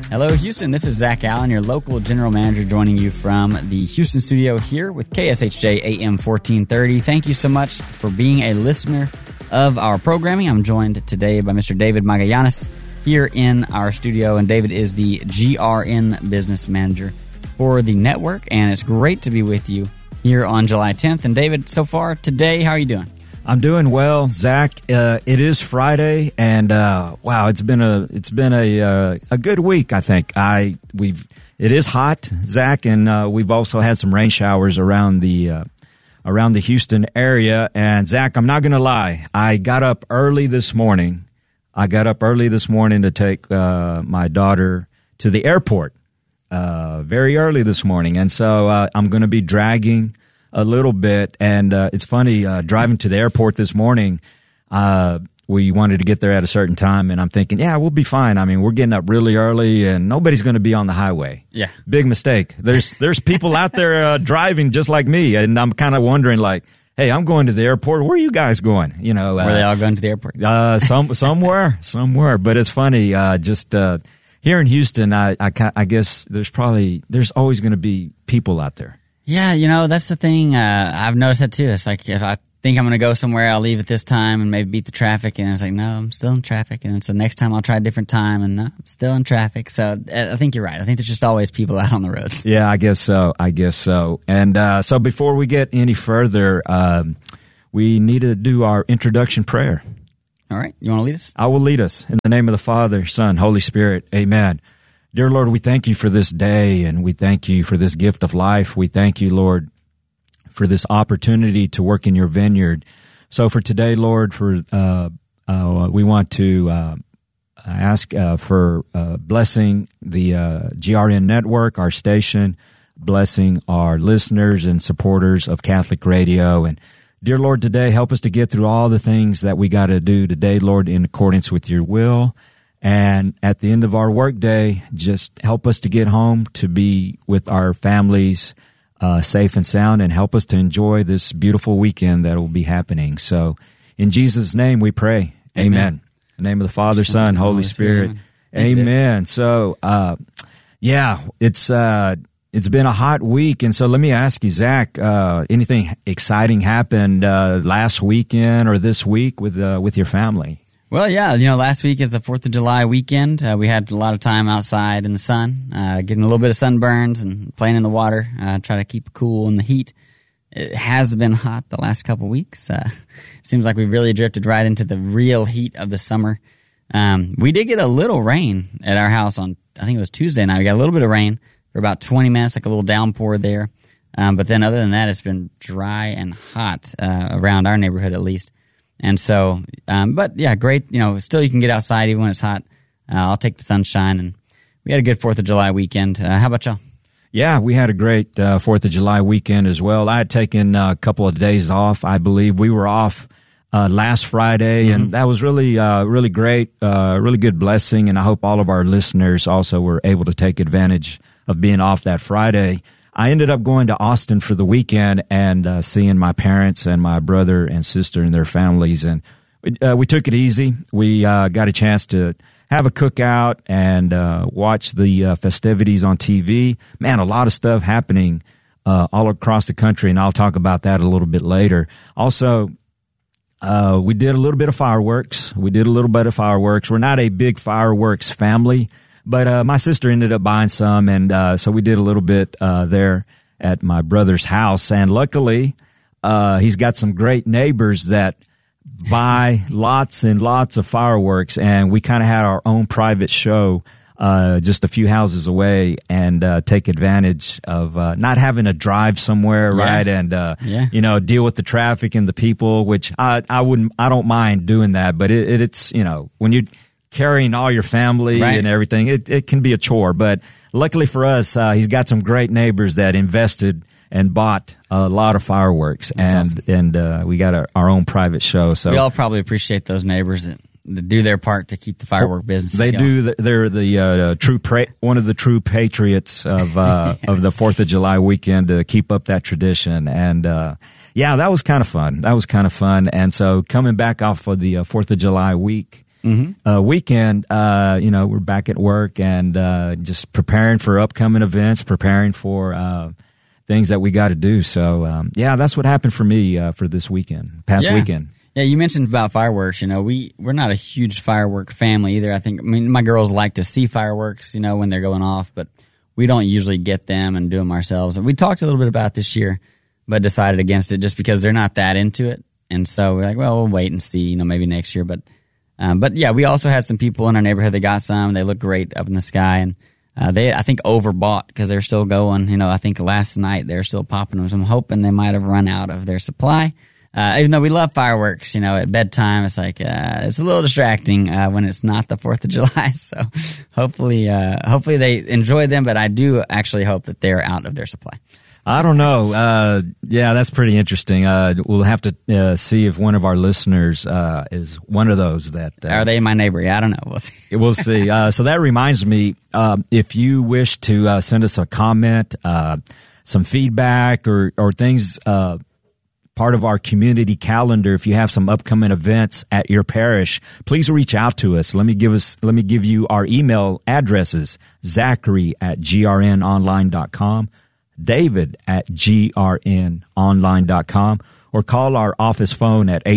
Hello, Houston. This is Zach Allen, your local general manager, joining you from the Houston studio here with KSHJ AM 1430. Thank you so much for being a listener of our programming. I'm joined today by Mr. David Magallanes here in our studio, and David is the GRN business manager for the network, and it's great to be with you here on July 10th. And David, so far today, how are you doing? I'm doing well, Zach. It is Friday, and wow, it's been a good week. I think it is hot, Zach, and we've also had some rain showers around the Houston area. And Zach, I'm not going to lie, I got up early this morning. To take my daughter to the airport very early this morning, and so I'm going to be dragging a little bit. And it's funny, driving to the airport this morning, we wanted to get there at a certain time, and I'm thinking, yeah, we'll be fine. I mean, we're getting up really early, and nobody's going to be on the highway. Yeah. Big mistake. There's people out there driving just like me, and I'm kind of wondering, like, hey, I'm going to the airport. Where are you guys going? You know, were they all going to the airport? Somewhere. But it's funny, just here in Houston, I guess there's always going to be people out there. Yeah, you know, that's the thing. I've noticed that too. It's like if I think I'm going to go somewhere, I'll leave at this time and maybe beat the traffic. And it's like, no, I'm still in traffic. And so next time I'll try a different time, and no, I'm still in traffic. So I think you're right. I think there's just always people out on the roads. Yeah, I guess so. And so before we get any further, we need to do our introduction prayer. All right. You want to lead us? I will lead us. In the name of the Father, Son, Holy Spirit. Amen. Dear Lord, we thank you for this day, and we thank you for this gift of life. We thank you, Lord, for this opportunity to work in your vineyard. So for today, Lord, we want to ask for blessing the GRN network, our station, blessing our listeners and supporters of Catholic Radio. And dear Lord, today, help us to get through all the things that we got to do today, Lord, in accordance with your will. And at the end of our workday, just help us to get home, to be with our families safe and sound, and help us to enjoy this beautiful weekend that will be happening. So in Jesus' name we pray. Amen. In the name of the Father, Son, Holy Spirit. Amen. So, it's been a hot week. And so let me ask you, Zach, anything exciting happened last weekend or this week with your family? Well, yeah, you know, last week is the 4th of July weekend. We had a lot of time outside in the sun, getting a little bit of sunburns and playing in the water, try to keep it cool in the heat. It has been hot the last couple weeks. Seems like we've really drifted right into the real heat of the summer. We did get a little rain at our house on, I think it was Tuesday night. We got a little bit of rain for about 20 minutes, like a little downpour there. But then other than that, it's been dry and hot around our neighborhood at least. And so, but yeah, great. You know, still you can get outside even when it's hot. I'll take the sunshine, and we had a good 4th of July weekend. How about y'all? Yeah, we had a great 4th of July weekend as well. I had taken a couple of days off. I believe we were off last Friday, and that was really great, really good blessing. And I hope all of our listeners also were able to take advantage of being off that Friday. I ended up going to Austin for the weekend and seeing my parents and my brother and sister and their families. And we took it easy. We got a chance to have a cookout and watch the festivities on TV. Man, a lot of stuff happening all across the country, and I'll talk about that a little bit later. Also, we did a little bit of fireworks. We're not a big fireworks family, but my sister ended up buying some, and so we did a little bit there at my brother's house. And luckily, he's got some great neighbors that buy lots and lots of fireworks, and we kind of had our own private show just a few houses away, and take advantage of not having to drive somewhere, right? And you know, deal with the traffic and the people, which I don't mind doing that, but it's, you know, when you're carrying all your family and everything, it can be a chore. But luckily for us, he's got some great neighbors that invested and bought a lot of fireworks. That's awesome. And we got our own private show. So we all probably appreciate those neighbors that do their part to keep the firework business. They do. They're the one of the true patriots of of the 4th of July weekend to keep up that tradition. And yeah, that was kind of fun. And so coming back off of the 4th of July week, weekend, we're back at work and just preparing for upcoming events, preparing for things that we got to do. So, that's what happened for me for this past weekend. Yeah, you mentioned about fireworks. We're not a huge firework family either. My girls like to see fireworks, when they're going off, but we don't usually get them and do them ourselves. And we talked a little bit about it this year, but decided against it just because they're not that into it. And so we're like, well, we'll wait and see, maybe next year. But yeah, we also had some people in our neighborhood that got some. They look great up in the sky, and they, I think, overbought because they're still going. I think last night they're still popping them. So I'm hoping they might have run out of their supply. Even though we love fireworks, at bedtime, it's like, it's a little distracting, when it's not the 4th of July. So hopefully they enjoy them, but I do actually hope that they're out of their supply. I don't know. That's pretty interesting. We'll have to see if one of our listeners is one of those that... Are they my neighbor? Yeah, I don't know. We'll see. We'll see. So that reminds me, if you wish to send us a comment, some feedback or things... part of our community calendar, if you have some upcoming events at your parish, please reach out to us. Let me give you our email addresses: Zachary@grnonline.com, David@grnonline.com, or call our office phone at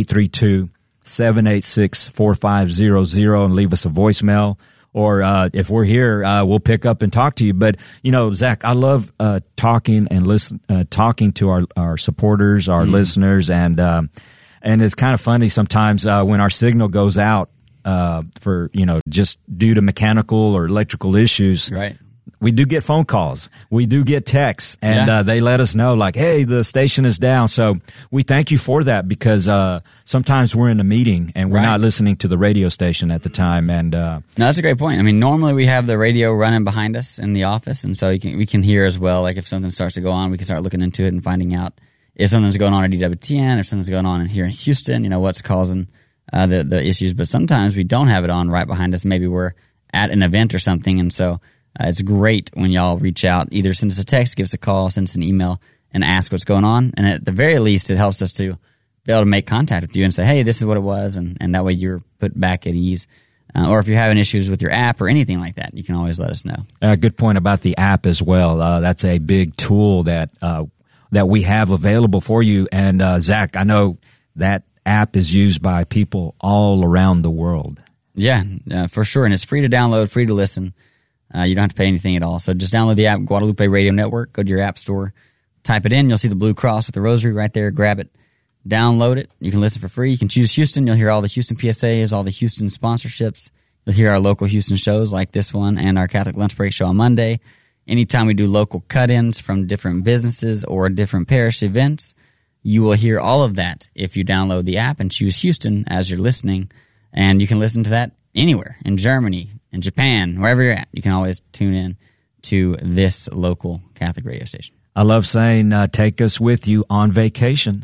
832-786-4500 and leave us a voicemail. Or if we're here, we'll pick up and talk to you. But Zach, I love talking and talking to our supporters, our listeners, and it's kind of funny sometimes when our signal goes out for just due to mechanical or electrical issues. Right. We do get phone calls. We do get texts, and they let us know, like, hey, the station is down. So we thank you for that, because sometimes we're in a meeting and we're not listening to the radio station at the time. And no, that's a great point. Normally we have the radio running behind us in the office, and so we can hear as well. Like if something starts to go on, we can start looking into it and finding out if something's going on at EWTN, if something's going on here in Houston, what's causing the issues. But sometimes we don't have it on right behind us. Maybe we're at an event or something, and so... it's great when y'all reach out. Either send us a text, give us a call, send us an email, and ask what's going on. And at the very least, it helps us to be able to make contact with you and say, hey, this is what it was, and that way you're put back at ease. Or if you're having issues with your app or anything like that, you can always let us know. Good point about the app as well. That's a big tool that we have available for you. And Zach, I know that app is used by people all around the world. Yeah, for sure. And it's free to download, free to listen. You don't have to pay anything at all. So just download the app, Guadalupe Radio Network. Go to your app store, type it in. You'll see the blue cross with the rosary right there. Grab it, download it. You can listen for free. You can choose Houston. You'll hear all the Houston PSAs, all the Houston sponsorships. You'll hear our local Houston shows like this one and our Catholic Lunch Break show on Monday. Anytime we do local cut-ins from different businesses or different parish events, you will hear all of that if you download the app and choose Houston as you're listening. And you can listen to that anywhere, in Germany, in Japan, wherever you're at. You can always tune in to this local Catholic radio station. I love saying, take us with you on vacation.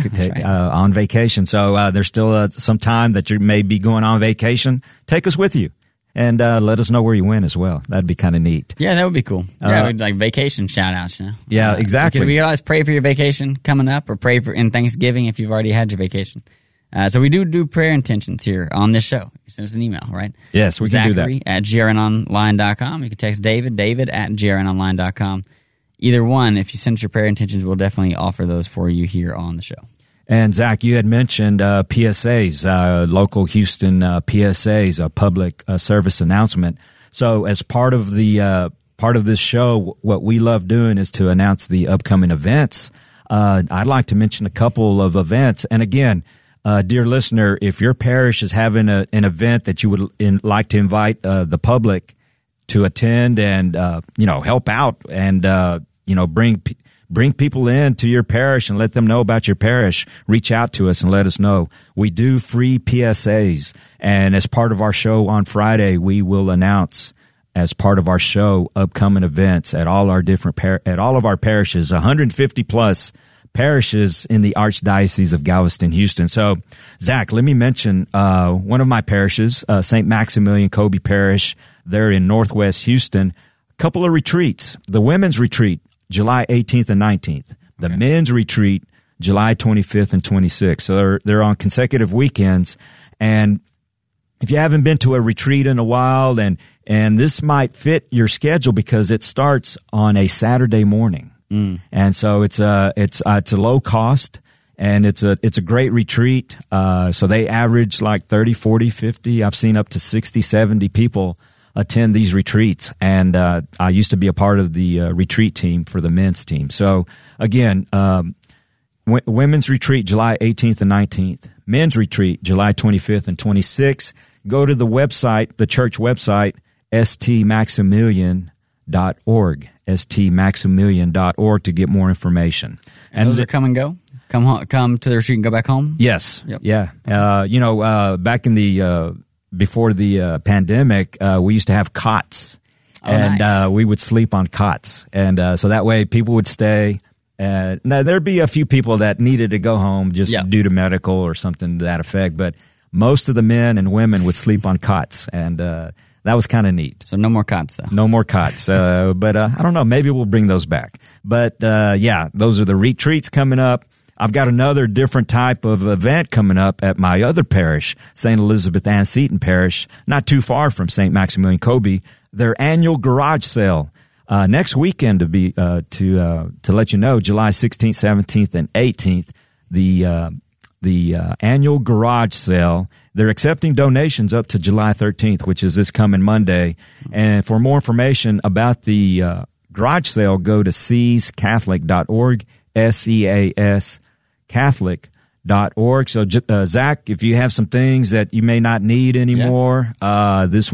On vacation. So there's still some time that you may be going on vacation. Take us with you. And let us know where you went as well. That'd be kind of neat. Yeah, that would be cool. Yeah, we'd like vacation shout-outs, Yeah, exactly. We could always pray for your vacation coming up, or pray for in Thanksgiving if you've already had your vacation. So we do prayer intentions here on this show. You send us an email, right? Yes, we can do that. Zachary@grnonline.com. You can text David@grnonline.com. Either one, if you send us your prayer intentions, we'll definitely offer those for you here on the show. And Zach, you had mentioned PSAs, local Houston PSAs, a public service announcement. So as part of this show, what we love doing is to announce the upcoming events. I'd like to mention a couple of events. And again, dear listener, if your parish is having an event that you would like to invite the public to attend and help out and bring people in to your parish and let them know about your parish, reach out to us and let us know. We do free PSAs, and as part of our show on Friday, we will announce as part of our show upcoming events at all our different at all of our parishes, 150 plus parishes in the Archdiocese of Galveston, Houston. So, Zach, let me mention one of my parishes, St. Maximilian Kolbe Parish. They're in Northwest Houston. A couple of retreats. The women's retreat, July 18th and 19th. The men's retreat, July 25th and 26th. So they're on consecutive weekends. And if you haven't been to a retreat in a while, and this might fit your schedule because it starts on a Saturday morning. And so it's a low cost, and it's a great retreat. So they average like 30, 40, 50. I've seen up to 60, 70 people attend these retreats. And I used to be a part of the retreat team for the men's team. So again, women's retreat July 18th and 19th. Men's retreat July 25th and 26th. Go to the website, the church website, stmaximilian.org. stmaximilian.org to get more information. And those are come and go? Come to the retreat and go back home? Yes. Yep. Yeah. Back in the before the pandemic, we used to have cots. Nice. We would sleep on cots. And so that way people would stay. Now, there'd be a few people that needed to go home just due to medical or something to that effect. But most of the men and women would sleep on cots. And that was kind of neat. So no more cots, though. No more cots. But I don't know. Maybe we'll bring those back. But those are the retreats coming up. I've got another different type of event coming up at my other parish, St. Elizabeth Ann Seton Parish, not too far from St. Maximilian Kolbe. Their annual garage sale next weekend to let you know, July 16th, 17th, and 18th. The annual garage sale. They're accepting donations up to July 13th, which is this coming Monday. And for more information about the garage sale, go to seascatholic.org, SEAS Catholic.org. So, Zach, if you have some things that you may not need anymore, this